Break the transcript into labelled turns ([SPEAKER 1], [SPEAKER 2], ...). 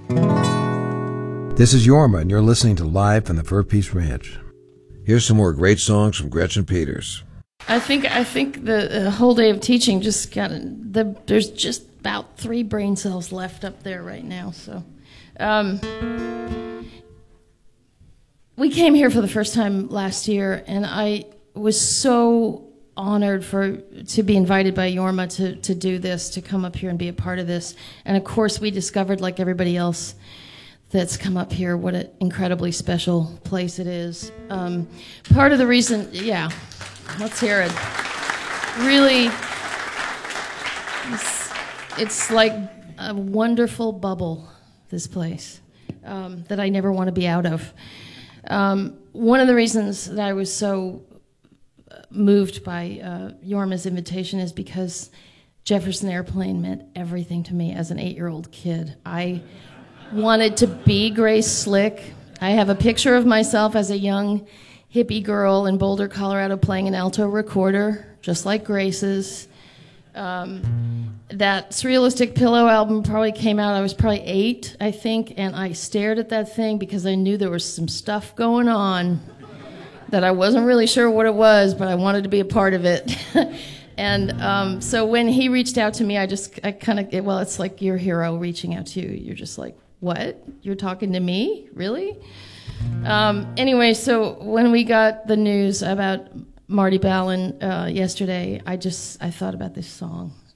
[SPEAKER 1] This is Yorma, and you're listening to Live from the Fur Peace Ranch.
[SPEAKER 2] Here's some more great songs from Gretchen Peters.
[SPEAKER 3] I think the whole day of teaching just there's just about 3 brain cells left up there right now. So, we came here for the first time last year, and I was so honored to be invited by Yorma to do this, to come up here and be a part of this. And of course, we discovered, like everybody else that's come up here, what an incredibly special place it is. Part of the reason, yeah, let's hear it. Really, it's like a wonderful bubble, this place, that I never want to be out of. One of the reasons that I was so moved by Yorma's invitation is because Jefferson Airplane meant everything to me as an 8-year-old kid. I wanted to be Grace Slick. I have a picture of myself as a young hippie girl in Boulder, Colorado, playing an alto recorder, just like Grace's. That Surrealistic Pillow album probably came out, I was probably 8, I think, and I stared at that thing because I knew there was some stuff going on that I wasn't really sure what it was, but I wanted to be a part of it. And so when he reached out to me, it's like your hero reaching out to you. You're just like, what? You're talking to me? Really? Anyway, so when we got the news about Marty Ballin yesterday, I thought about this song.